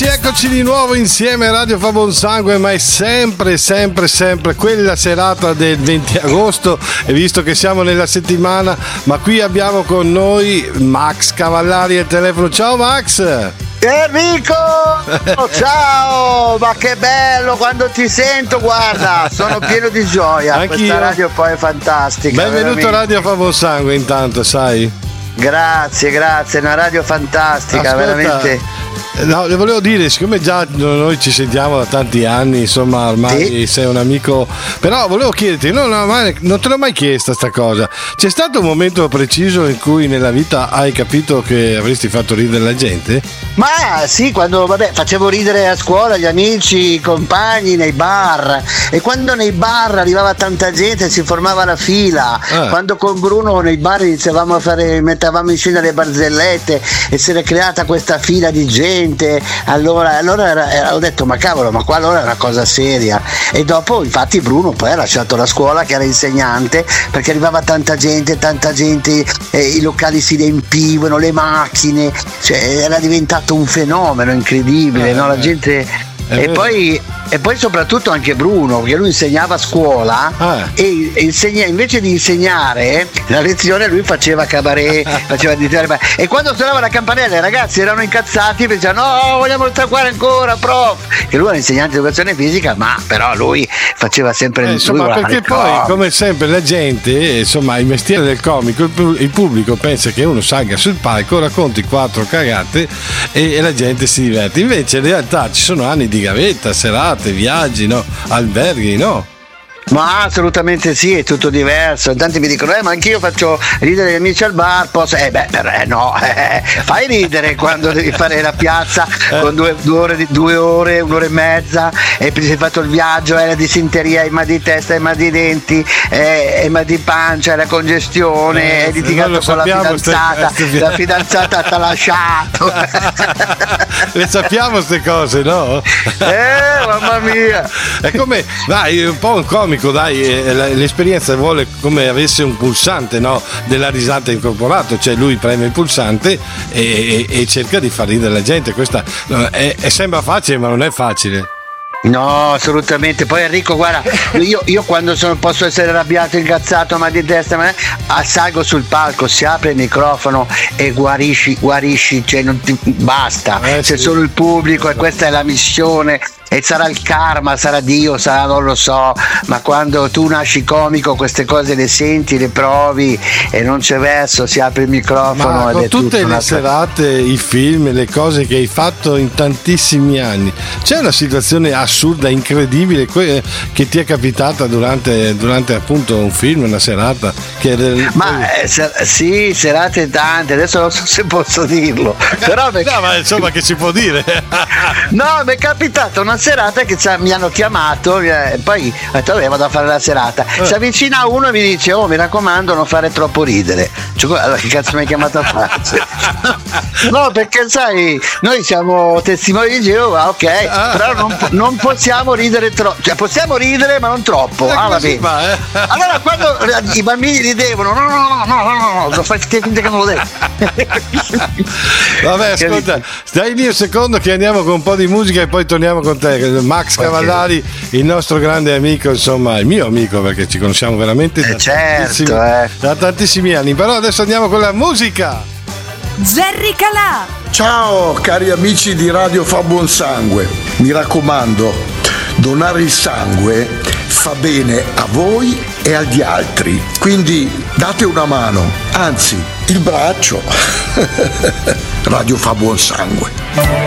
Eccoci di nuovo insieme a Radio Fa Buon Sangue, ma è sempre quella serata del 20 agosto e visto che siamo nella settimana, ma qui abbiamo con noi Max Cavallari al telefono. Ciao Max! Enrico! Ciao! Ma che bello quando ti sento, guarda, sono pieno di gioia. Anch'io. Questa radio poi è fantastica. Benvenuto veramente. a Radio Fa Buon Sangue intanto, sai? Grazie, è una radio fantastica. Ascolta, veramente. No, le volevo dire, siccome già noi ci sentiamo da tanti anni, insomma, ormai sì. Sei un amico, però volevo chiederti, non te l'ho mai chiesta sta cosa, c'è stato un momento preciso in cui nella vita hai capito che avresti fatto ridere la gente? Ma sì, quando facevo ridere a scuola gli amici, i compagni nei bar, e quando nei bar arrivava tanta gente si formava la fila, quando con Bruno nei bar iniziavamo mettevamo in scena le barzellette e si era creata questa fila di gente, allora ho detto ma cavolo, ma qua allora è una cosa seria. E dopo infatti Bruno poi ha lasciato la scuola, che era insegnante, perché arrivava tanta gente, i locali si riempivano, le macchine, cioè era diventato un fenomeno incredibile, no? La gente. E poi soprattutto anche Bruno, perché lui insegnava a scuola e invece di insegnare la lezione lui faceva cabaret, e quando suonava la campanella i ragazzi erano incazzati perché dicevano no, vogliamo stare ancora prof, che lui era insegnante di educazione fisica, ma però lui faceva sempre insomma, perché poi come sempre la gente, insomma, il mestiere del comico, il pubblico pensa che uno salga sul palco, racconti 4 cagate e la gente si diverte, invece in realtà ci sono anni di gavetta, serate, viaggi, no? Alberghi, no? Ma assolutamente sì, è tutto diverso. Tanti mi dicono ma anch'io faccio ridere gli amici al bar, posso? Fai ridere quando devi fare la piazza con 2 ore, un'ora e mezza, e poi sei fatto il viaggio, la dissenteria, il mal di testa, il mal di denti, il mal di pancia, la congestione, hai litigato con la fidanzata, la fidanzata ti ha lasciato. Le sappiamo queste cose, no? Mamma mia. È come, dai, un po' un comico, dai, l'esperienza vuole come avesse un pulsante, no? Della risata incorporato, cioè lui preme il pulsante e cerca di far ridere la gente. Questa sembra facile, ma non è facile. No, assolutamente. Poi Enrico, guarda, io quando posso essere arrabbiato, incazzato, mal di testa, salgo sul palco, si apre il microfono e guarisci, cioè non ti basta, c'è solo il pubblico e questa è la missione. E sarà il karma, sarà Dio, sarà non lo so, ma quando tu nasci comico queste cose le senti, le provi e non c'è verso, si apre il microfono. Ma ed con è tutte tutto le serate, i film, le cose che hai fatto in tantissimi anni, c'è una situazione assurda, incredibile che ti è capitata durante appunto un film, una serata? Sì, serate tante, adesso non so se posso dirlo, però no, ma insomma che si può dire? No, mi è capitata una serata che mi hanno chiamato, poi ho detto vado a fare la serata, si avvicina uno e mi dice mi raccomando non fare troppo ridere. Allora che cazzo mi hai chiamato a fare? No, perché sai, noi siamo testimoni di Geova, ok, però non possiamo ridere troppo, cioè possiamo ridere ma non troppo. Va bene. Allora quando i bambini ridevano no, lo fai finta che non lo devi. Vabbè, ascolta, stai lì un secondo che andiamo con un po' di musica e poi torniamo con te. Max Cavallari, il nostro grande amico, insomma il mio amico, perché ci conosciamo veramente da tantissimi anni, però adesso andiamo con la musica. Jerry Calà. Ciao cari amici di Radio Fa Buon Sangue, mi raccomando, donare il sangue fa bene a voi e agli altri, quindi date una mano, anzi il braccio. Radio Fa Buon Sangue.